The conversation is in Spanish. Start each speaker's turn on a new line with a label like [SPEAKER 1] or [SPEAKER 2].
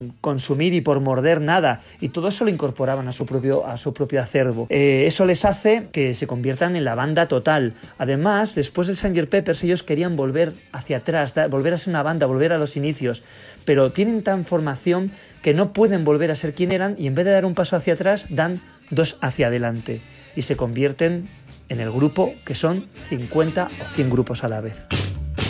[SPEAKER 1] consumir y por morder nada, y todo eso lo incorporaban a su propio acervo. Eso les hace que se conviertan en la banda total. Además, después del Sgt. Pepper's, ellos querían volver hacia atrás, volver a ser una banda, volver a los inicios, pero tienen tan formación que no pueden volver a ser quien eran, y en vez de dar un paso hacia atrás, dan 2 hacia adelante, y se convierten en el grupo que son 50 o 100 grupos a la vez.